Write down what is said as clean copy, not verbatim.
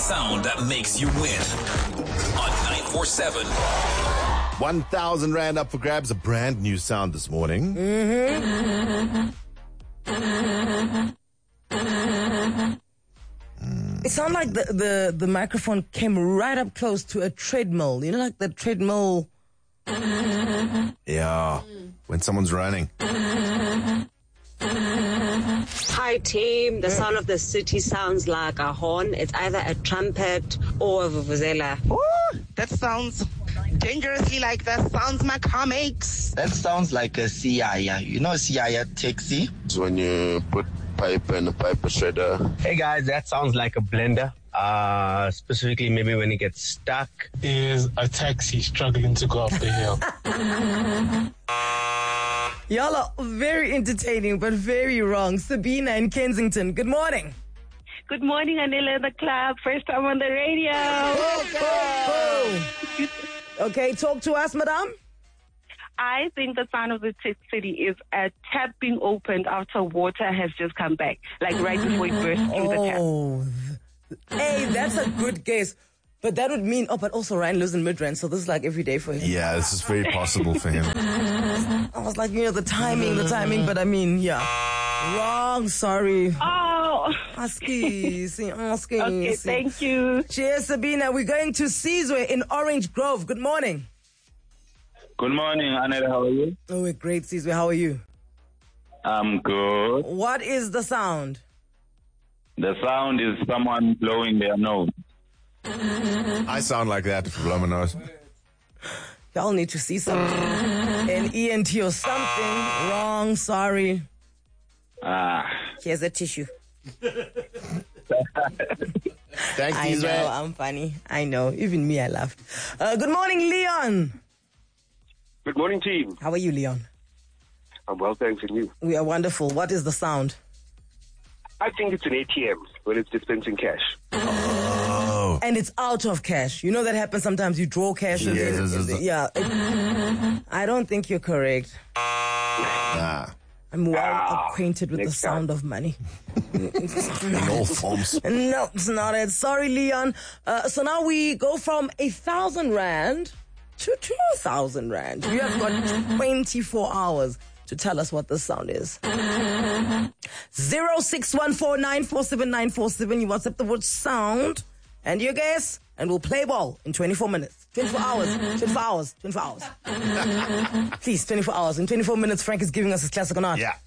sound that makes you win on 947. 1,000 Rand up for grabs. A brand new sound this morning. It sounded like the microphone came right up close to a treadmill. You know, like the treadmill. Yeah, when someone's running. Hi team, the sound of the city sounds like a horn. It's either a trumpet or a vuvuzela. Ooh, that sounds dangerously like the Sounds Comics. That sounds like a Siaya. You know Siaya taxi? It's when you put pipe in a pipe shredder. Hey guys, that sounds like a blender. Specifically maybe when it gets stuck. Is a taxi struggling to go up the hill. Y'all are very entertaining, but very wrong. Sabina in Kensington, good morning. Good morning, Anila in the club. First time on the radio. Okay, talk to us, madam. I think the sound of the city is a tap being opened after water has just come back, like right before it bursts through the tap. Hey, that's a good guess. But that would mean, but also Ryan lives in Midrand, so this is like every day for him. Yeah, this is very possible for him. I was like, the timing, but I mean, yeah. Wrong, sorry. Oh. Okay, thank you. Cheers, Sabina. We're going to Sizwe in Orange Grove. Good morning. Good morning, Anela. How are you? Oh, we're great, Sizwe. How are you? I'm good. What is the sound? The sound is someone blowing their nose. I sound like that if I blow my nose. Y'all need to see something. An ENT or something. Wrong, sorry. Here's a tissue. Thank you, I know, I'm funny. I know. Even me, I laughed. Good morning, Leon. Good morning, team. How are you, Leon? I'm well, thanks, and you? We are wonderful. What is the sound? I think it's an ATM when it's dispensing cash. Oh. And it's out of cash. You know that happens sometimes. You draw cash. Yeah. I don't think you're correct. I'm well acquainted with the sound of money. In all forms. No, it's not it. Sorry, Leon. So now we go from 1,000 Rand to 2,000 Rand. You have got 24 hours to tell us what the sound is. 0614947947. You WhatsApp the word sound and your guess, and we'll play ball in 24 minutes. 24 hours. 24 hours. 24 hours. Please, 24 hours. In 24 minutes, Frank is giving us his classic or not. Yeah.